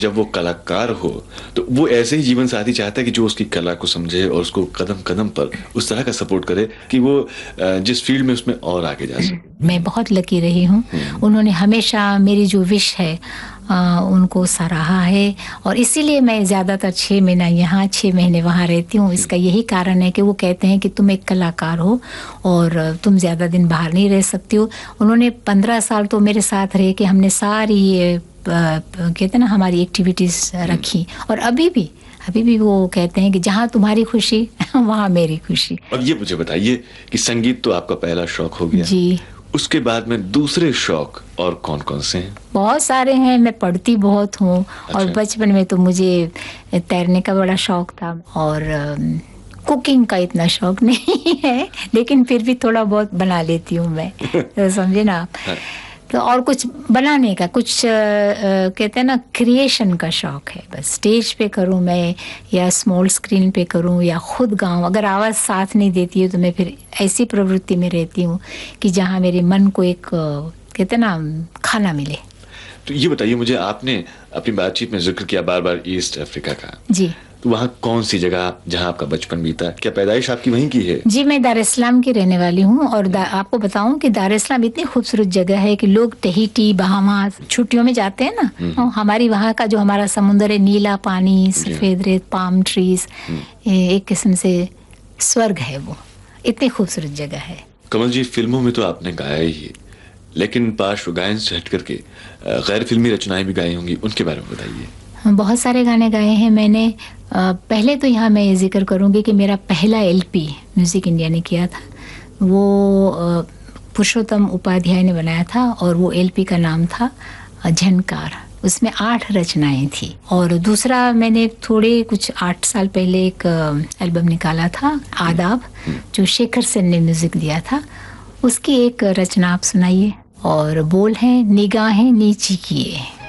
जब वो कलाकार हो तो वो ऐसे ही जीवन साथी चाहता है कि जो उसकी कला को समझे और उसको कदम कदम पर उस तरह का सपोर्ट करे कि वो जिस फील्ड में उसमें और आगे जा सके। मैं बहुत लकी रही हूँ। उन्होंने हमेशा मेरी जो विश है उनको सराहा है और इसीलिए मैं ज़्यादातर 6 महीना यहाँ 6 महीने वहाँ रहती हूँ। इसका यही कारण है कि वो कहते हैं कि तुम एक कलाकार हो और तुम ज़्यादा दिन बाहर नहीं रह सकती हो। उन्होंने 15 साल तो मेरे साथ रहे कि हमने सारी कहते हैं ना हमारी एक्टिविटीज़ रखी और अभी भी वो कहते हैं कि जहाँ तुम्हारी खुशी वहाँ मेरी खुशी। अब ये मुझे बताइए कि संगीत तो आपका पहला शौक हो गया जी, उसके बाद में दूसरे शौक और कौन कौन से हैं? बहुत सारे हैं। मैं पढ़ती बहुत हूँ और अच्छा। बचपन में तो मुझे तैरने का बड़ा शौक था और कुकिंग का इतना शौक नहीं है लेकिन फिर भी थोड़ा बहुत बना लेती हूँ मैं। तो समझे ना आप। हाँ। तो और कुछ बनाने का कुछ कहते हैं ना क्रिएशन का शौक है। बस स्टेज पे करूँ मैं या स्मॉल स्क्रीन पे करूँ या खुद गाऊँ। अगर आवाज़ साथ नहीं देती है तो मैं फिर ऐसी प्रवृत्ति में रहती हूँ कि जहाँ मेरे मन को एक कहते हैं ना खाना मिले। तो ये बताइए मुझे, आपने अपनी बातचीत में जिक्र किया बार बार ईस्ट अफ्रीका का। जी, तो वहाँ कौन सी जगह जहाँ आपका बचपन बीता? क्या पैदाइश आपकी वहीं की है? जी, मैं दार इस्लाम की रहने वाली हूँ और आपको बताऊं कि दार इस्लाम इतनी खूबसूरत जगह है कि लोग टहीटी बहामास छुट्टियों में जाते हैं ना। और हमारी वहाँ का जो हमारा समुंदर है, नीला पानी, सफ़ेद रेत, पाम ट्रीज, एक किस्म से स्वर्ग है वो। इतनी खूबसूरत जगह है। कमल जी, फिल्मों में तो आपने गाया ही है लेकिन पार्श्व गायन से हट करके गैर फिल्मी रचनाएं भी गाई होंगी, उनके बारे में बताइए। बहुत सारे गाने गाए हैं मैंने। पहले तो यहाँ मैं ये जिक्र करूँगी कि मेरा पहला एलपी म्यूज़िक इंडिया ने किया था, वो पुरुषोत्तम उपाध्याय ने बनाया था और वो एलपी का नाम था झनकार। उसमें 8 रचनाएं थी। और दूसरा मैंने थोड़े कुछ 8 साल पहले एक एल्बम निकाला था आदाब, जो शेखर सेन ने म्यूज़िक दिया था। उसकी एक रचना आप सुनाइए। और बोल हैं निगाहें नीची किए।